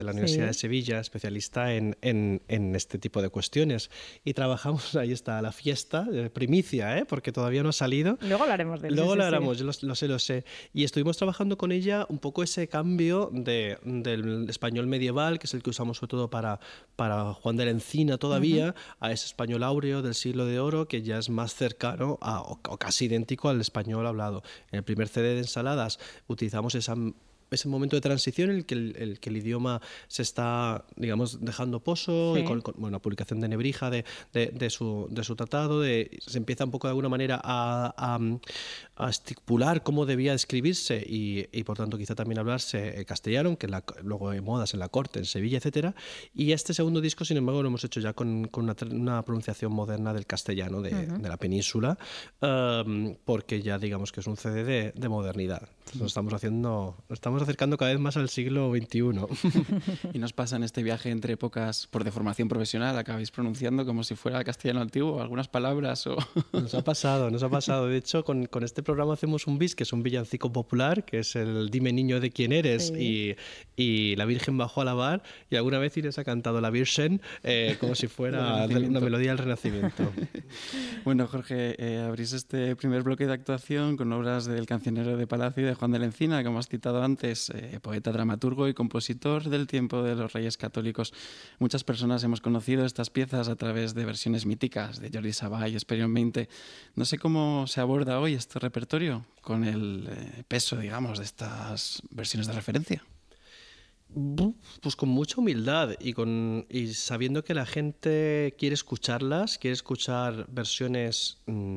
de la Universidad de Sevilla, especialista en este tipo de cuestiones. Y trabajamos, ahí está, la fiesta, primicia, porque todavía no ha salido. Luego hablaremos de eso. Luego lo hablaremos, yo lo sé. Y estuvimos trabajando con ella un poco ese cambio del español medieval, que es el que usamos sobre todo para Juan de la Encina todavía, a ese español áureo del siglo de oro, que ya es más cercano o casi idéntico al español hablado. En el primer CD de Ensaladas utilizamos ese momento de transición en el que el idioma se está, digamos, dejando pozo, y con la publicación de Nebrija de su tratado, se empieza un poco de alguna manera a estipular cómo debía escribirse y por tanto quizá también hablarse castellano, que luego hay modas en la corte, en Sevilla, etcétera. Y este segundo disco, sin embargo, lo hemos hecho ya con una pronunciación moderna del castellano de la península, porque ya digamos que es un CD de modernidad. Nos estamos acercando cada vez más al siglo XXI. Y nos pasa en este viaje entre épocas, por deformación profesional, acabáis pronunciando como si fuera castellano antiguo, algunas palabras o... Nos ha pasado. De hecho, con este programa hacemos un bis, que es un villancico popular, que es el Dime niño de quién eres, y la Virgen bajó a lavar, y alguna vez Inés ha cantado la Virgen como si fuera una melodía del Renacimiento. Bueno, Jorge, abrís este primer bloque de actuación con obras del Cancionero de Palacio y de Juan de la Encina, como has citado antes, poeta, dramaturgo y compositor del tiempo de los Reyes Católicos. Muchas personas hemos conocido estas piezas a través de versiones míticas de Jordi Savall y Experiemente. No sé cómo se aborda hoy este repertorio con el peso, digamos, de estas versiones de referencia. Pues con mucha humildad y sabiendo que la gente quiere escucharlas, quiere escuchar versiones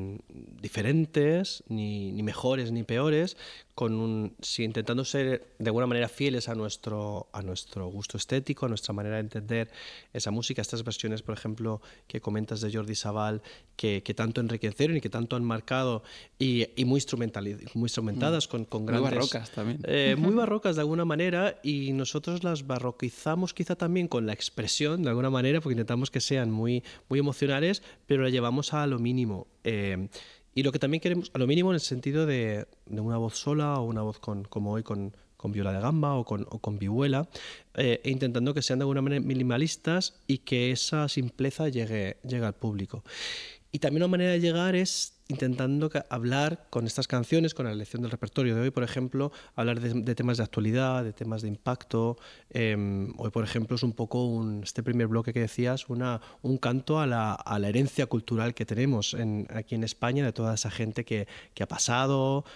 diferentes, ni mejores ni peores, intentando ser de alguna manera fieles a nuestro gusto estético, a nuestra manera de entender esa música. Estas versiones, por ejemplo, que comentas de Jordi Savall, que tanto enriquecieron y que tanto han marcado, y muy instrumentadas con grandes... Muy barrocas también. Muy barrocas de alguna manera, y nosotros las barroquizamos quizá también con la expresión, de alguna manera, porque intentamos que sean muy, muy emocionales, pero la llevamos a lo mínimo. Y lo que también queremos, a lo mínimo en el sentido de una voz sola, o una voz como hoy con viola de gamba o con vihuela, intentando que sean de alguna manera minimalistas y que esa simpleza llegue al público. Y también una manera de llegar es intentando hablar con estas canciones, con la elección del repertorio de hoy, por ejemplo, hablar de temas de actualidad, de temas de impacto. Hoy, por ejemplo, es un poco este primer bloque que decías, un canto a la herencia cultural que tenemos aquí en España, de toda esa gente que ha pasado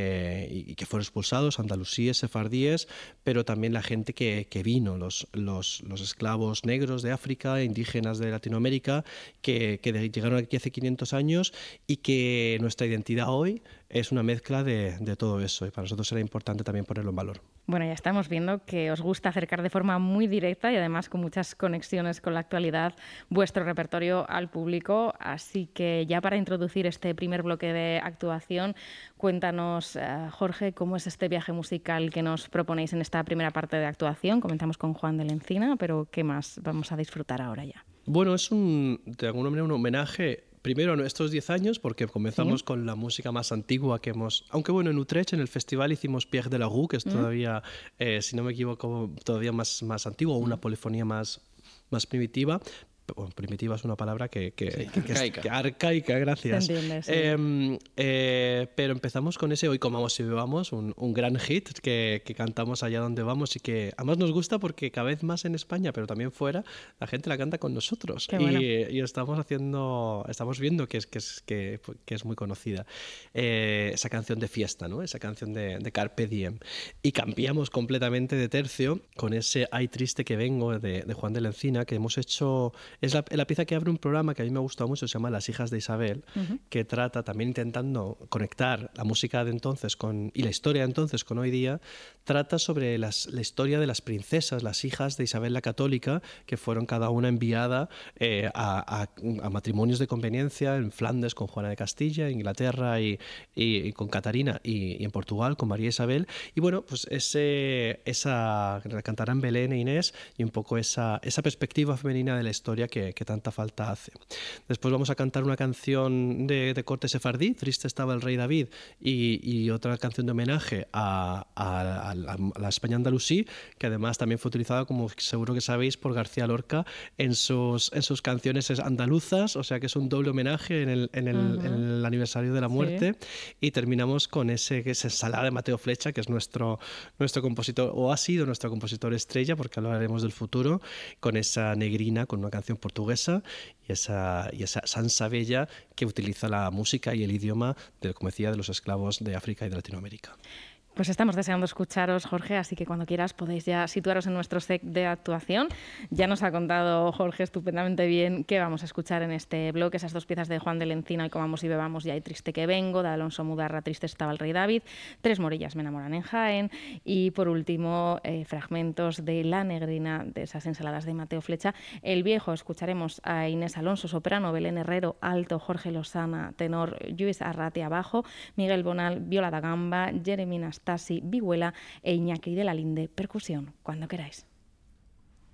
y que fueron expulsados, andalusíes, sefardíes, pero también la gente que vino, los esclavos negros de África, indígenas de Latinoamérica, que llegaron aquí hace 500 años y que nuestra identidad hoy es una mezcla de todo eso, y para nosotros era importante también ponerlo en valor. Bueno, ya estamos viendo que os gusta acercar de forma muy directa y además con muchas conexiones con la actualidad vuestro repertorio al público, así que ya para introducir este primer bloque de actuación, cuéntanos, Jorge, cómo es este viaje musical que nos proponéis en esta primera parte de actuación. Comenzamos con Juan de la Encina, pero ¿qué más vamos a disfrutar ahora ya? Bueno, es de alguna manera un homenaje primero a nuestros 10 años, porque comenzamos con la música más antigua que hemos... Aunque bueno, en Utrecht, en el festival, hicimos Pierre de la Rue, que es todavía, si no me equivoco, todavía más antiguo, una polifonía más primitiva. Bueno, primitiva es una palabra que arcaica, gracias. Se entiende, sí. Pero empezamos con ese Hoy comamos y bebamos, un gran hit que cantamos allá donde vamos, y que además nos gusta porque cada vez más en España, pero también fuera, la gente la canta con nosotros. Bueno. Y estamos viendo que es muy conocida. Esa canción de fiesta, ¿no? Esa canción de Carpe Diem. Y cambiamos completamente de tercio con ese Ay triste que vengo de Juan de la Encina, que hemos hecho... Es la pieza que abre un programa que a mí me ha gustado mucho, se llama Las hijas de Isabel, que trata también, intentando conectar la música de entonces y la historia de entonces con hoy día, trata sobre la historia de las princesas, las hijas de Isabel la Católica, que fueron cada una enviada a matrimonios de conveniencia en Flandes con Juana de Castilla, en Inglaterra y con Catarina, y en Portugal con María Isabel. Y bueno, pues esa cantarán Belén e Inés, y un poco esa perspectiva femenina de la historia que tanta falta hace. Después vamos a cantar una canción de corte sefardí, Triste estaba el rey David, y otra canción de homenaje a la España andalusí, que además también fue utilizada, como seguro que sabéis, por García Lorca en sus canciones andaluzas, o sea que es un doble homenaje en el aniversario de la muerte. Sí. Y terminamos con esa ensalada de Mateo Flecha, que es nuestro compositor, o ha sido nuestro compositor estrella, porque hablaremos del futuro, con esa negrina, con una canción portuguesa y esa Sansa Bella, que utiliza la música y el idioma, como decía, de los esclavos de África y de Latinoamérica. Pues estamos deseando escucharos, Jorge, así que cuando quieras podéis ya situaros en nuestro set de actuación. Ya nos ha contado Jorge estupendamente bien qué vamos a escuchar en este bloque, esas dos piezas de Juan de la Encina, y Comamos y bebamos, Ya hay triste que vengo, de Alonso Mudarra, Triste estaba el rey David, Tres morillas me enamoran en Jaén, y por último fragmentos de La negrina, de esas ensaladas de Mateo Flecha. El viejo, escucharemos a Inés Alonso, soprano, Belén Herrero, alto, Jorge Lozana, tenor, Lluís Arratia, bajo, Miguel Bonal, viola da gamba, Jeremy Nastasi, vihuela, e Iñaki de la Linde, percusión. Cuando queráis.